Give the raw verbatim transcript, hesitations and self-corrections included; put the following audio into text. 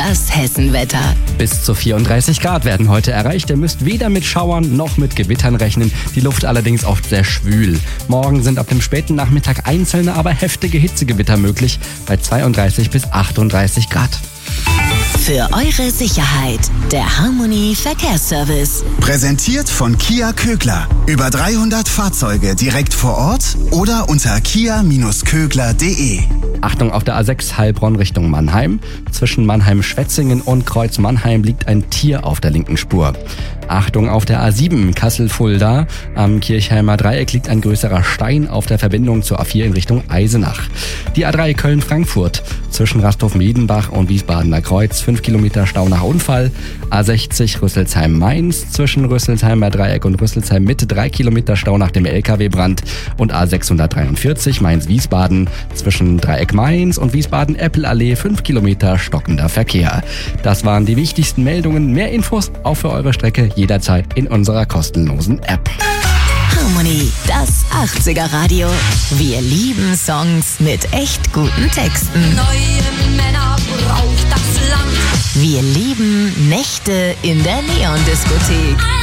das Hessenwetter. Bis zu vierunddreißig Grad werden heute erreicht. Ihr müsst weder mit Schauern noch mit Gewittern rechnen. Die Luft allerdings oft sehr schwül. Morgen sind ab dem späten Nachmittag einzelne, aber heftige Hitzegewitter möglich bei zweiunddreißig bis achtunddreißig Grad. Für eure Sicherheit, der Harmony Verkehrsservice. Präsentiert von Kia Kögler. Über dreihundert Fahrzeuge direkt vor Ort oder unter kia Bindestrich kögler punkt de. Achtung, auf der A sechs Heilbronn Richtung Mannheim. Zwischen Mannheim-Schwetzingen und Kreuz Mannheim liegt ein Tier auf der linken Spur. Achtung, auf der A sieben Kassel-Fulda. Am Kirchheimer Dreieck liegt ein größerer Stein auf der Verbindung zur A vier in Richtung Eisenach. Die A drei Köln-Frankfurt. Zwischen Rasthof-Medenbach und Wiesbadener Kreuz fünf Kilometer Stau nach Unfall. A sechzig Rüsselsheim-Mainz. Zwischen Rüsselsheimer Dreieck und Rüsselsheim Mitte drei Kilometer Stau nach dem L K W-Brand. Und A sechshundertdreiundvierzig Mainz-Wiesbaden. Zwischen Dreieck Mainz und Wiesbaden-Äppelallee fünf Kilometer stockender Verkehr. Das waren die wichtigsten Meldungen. Mehr Infos auch für eure Strecke jederzeit in unserer kostenlosen App. Harmony, das achtziger Radio. Wir lieben Songs mit echt guten Texten. Neue Männer braucht das Land. Wir lieben Nächte in der Neondiskothek.